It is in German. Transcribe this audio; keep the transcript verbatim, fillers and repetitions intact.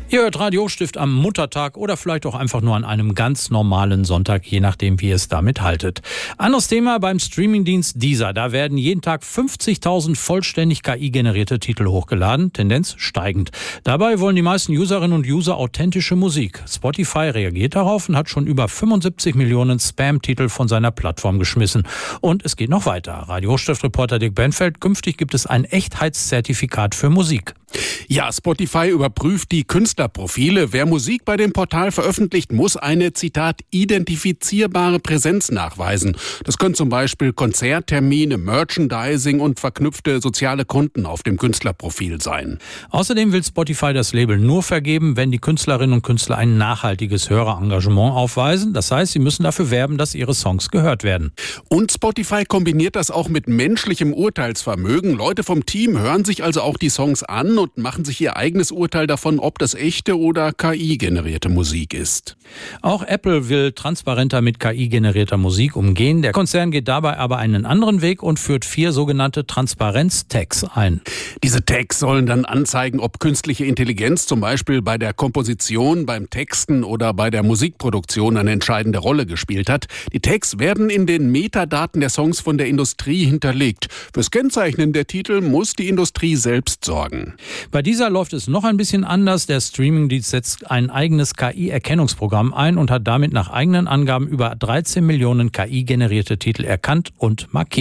Ihr hört Radiostift am Muttertag oder vielleicht auch einfach nur an einem ganz normalen Sonntag, je nachdem, wie ihr es damit haltet. Anderes Thema beim Streamingdienst Deezer. Da werden jeden Tag fünfzigtausend vollständig K I-generierte Titel hochgeladen, Tendenz steigend. Dabei wollen die meisten Userinnen und User authentische Musik. Spotify reagiert darauf und hat schon über fünfundsiebzig Millionen Spam-Titel von seiner Plattform geschmissen. Und es geht noch weiter. Radiostift-Reporter Dick Benfeld, künftig gibt es ein Echtheitszertifikat für Musik. Ja, Spotify überprüft die Künstlerprofile. Wer Musik bei dem Portal veröffentlicht, muss eine, Zitat, identifizierbare Präsenz nachweisen. Das können zum Beispiel Konzerttermine, Merchandising und verknüpfte soziale Konten auf dem Künstlerprofil sein. Außerdem will Spotify das Label nur vergeben, wenn die Künstlerinnen und Künstler ein nachhaltiges Hörerengagement aufweisen. Das heißt, sie müssen dafür werben, dass ihre Songs gehört werden. Und Spotify kombiniert das auch mit menschlichem Urteilsvermögen. Leute vom Team hören sich also auch die Songs an und machen sich ihr eigenes Urteil davon, ob das echte oder K I-generierte Musik ist. Auch Apple will transparenter mit K I-generierter Musik umgehen. Der Konzern geht dabei aber einen anderen Weg und führt vier sogenannte Transparenz-Tags ein. Diese Tags sollen dann anzeigen, ob künstliche Intelligenz zum Beispiel bei der Komposition, beim Texten oder bei der Musikproduktion eine entscheidende Rolle gespielt hat. Die Tags werden in den Metadaten der Songs von der Industrie hinterlegt. Fürs Kennzeichnen der Titel muss die Industrie selbst sorgen. Bei dieser läuft es noch ein bisschen anders. Der Streamingdienst setzt ein eigenes K I-Erkennungsprogramm ein und hat damit nach eigenen Angaben über dreizehn Millionen K I-generierte Titel erkannt und markiert.